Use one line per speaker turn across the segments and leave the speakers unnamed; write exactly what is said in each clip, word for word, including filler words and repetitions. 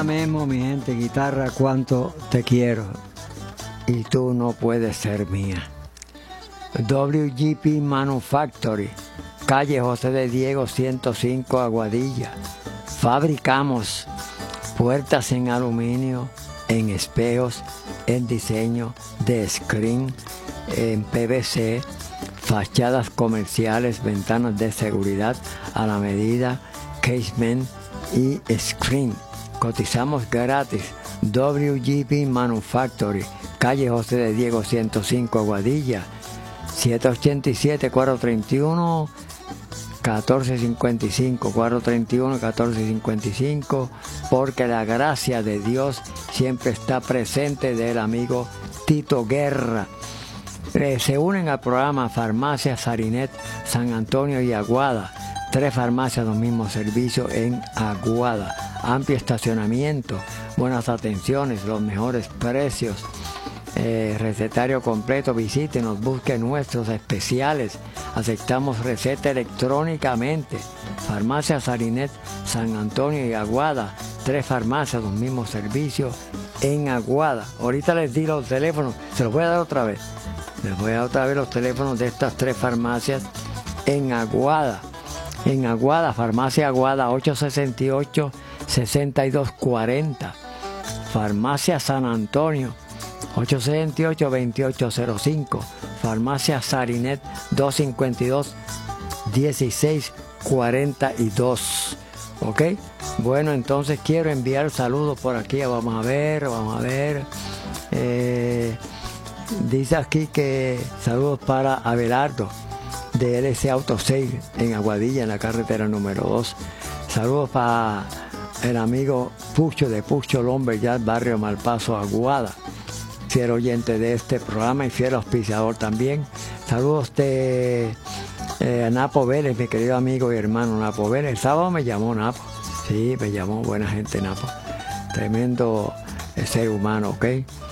ahora mismo, mi gente, guitarra, cuánto te quiero y tú no puedes ser mía. W G P Manufactory, calle José de Diego ciento cinco, Aguadilla. Fabricamos puertas en aluminio, en espejos, en diseño de screen, en P V C, fachadas comerciales, ventanas de seguridad a la medida, casement y screen. Cotizamos gratis. W G P Manufactory, calle José de Diego ciento cinco, Aguadilla. siete ocho siete, cuatro tres uno, uno cuatro cinco cinco, cuatro tres uno, uno cuatro cinco cinco, porque la gracia de Dios siempre está presente, del amigo Tito Guerra. Eh, se unen al programa Farmacia Sarinet, San Antonio y Aguada. Tres farmacias, los mismos servicios en Aguada. Amplio estacionamiento, buenas atenciones, los mejores precios. Eh, recetario completo, visítenos, busquen nuestros especiales. Aceptamos receta electrónicamente. Farmacia Sarinet, San Antonio y Aguada. Tres farmacias, los mismos servicios en Aguada. Ahorita les di los teléfonos, se los voy a dar otra vez. Les voy a dar otra vez los teléfonos de estas tres farmacias en Aguada. En Aguada, Farmacia Aguada, ocho seis ocho, seis dos cuatro cero. Farmacia San Antonio, ocho seis ocho, dos ocho cero cinco. Farmacia Sarinet, dos cinco dos, uno seis cuatro dos. ¿Ok? Bueno, entonces quiero enviar saludos por aquí. Vamos a ver, vamos a ver. Eh, dice aquí que saludos para Abelardo, de L S Auto Sale en Aguadilla, en la carretera número dos. Saludos para el amigo Pucho de Pucho Lumberyard, barrio Malpaso, Aguada. Fiel oyente de este programa y fiel auspiciador también. Saludos de eh, Napo Vélez, mi querido amigo y hermano Napo Vélez. El sábado me llamó Napo. Sí, me llamó, buena gente Napo. Tremendo eh, ser humano, ¿ok?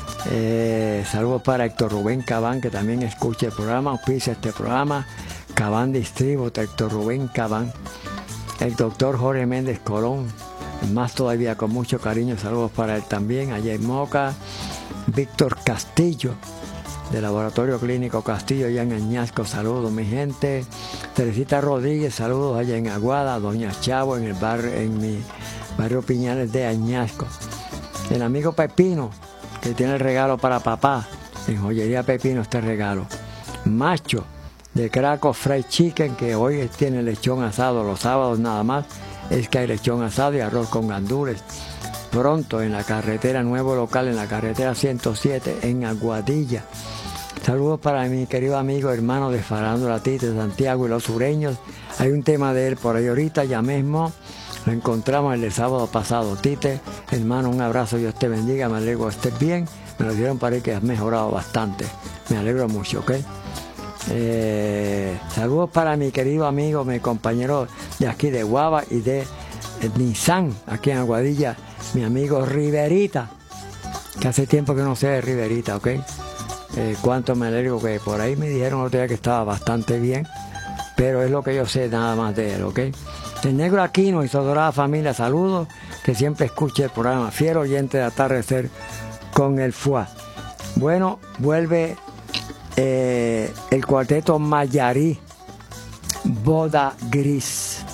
Eh, saludos para Héctor Rubén Cabán, que también escucha el programa, auspicia este programa. Cabán Distributor, Héctor Rubén Cabán. El doctor Jorge Méndez Colón, más todavía con mucho cariño, saludos para él también, allá en Moca. Víctor Castillo, de Laboratorio Clínico Castillo, allá en Añasco, saludos mi gente. Teresita Rodríguez, saludos allá en Aguada. Doña Chavo, en el barrio, en mi barrio Piñales de Añasco. El amigo Pepino, que tiene el regalo para papá, en Joyería Pepino este regalo. Macho, de Craco Fried Chicken, que hoy tiene lechón asado, los sábados nada más es que hay lechón asado y arroz con gandules. Pronto en la carretera, nuevo local en la carretera ciento siete en Aguadilla. Saludos para mi querido amigo hermano de Farándula Tite, Santiago y los sureños. Hay un tema de él por ahí ahorita, ya mismo lo encontramos el sábado pasado. Tite, hermano, un abrazo, Dios te bendiga, me alegro que estés bien. Me lo dieron para ahí que has mejorado bastante, me alegro mucho, ¿ok? Eh, saludos para mi querido amigo, mi compañero de aquí de Guava y de eh, Nissan, aquí en Aguadilla, mi amigo Riverita, que hace tiempo que no sé de Riverita, ¿ok? Eh, cuánto me alegro, que por ahí me dijeron otro día que estaba bastante bien, pero es lo que yo sé nada más de él, ¿ok? El negro Aquino y su adorada familia, saludos, que siempre escuche el programa, fiel oyente de Atardecer con el F U A. Bueno, vuelve eh, el cuarteto Mayarí, Boda Gris.